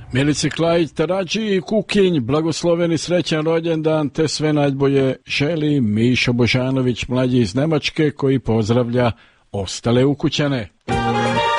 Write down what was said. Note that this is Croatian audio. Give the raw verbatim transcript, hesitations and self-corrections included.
Milici Klajić Tarađi i Kukinj, blagosloveni srećan rođendan te sve najbolje želi Mišo Božanović mlađi iz Nemačke koji pozdravlja ostale ukućane.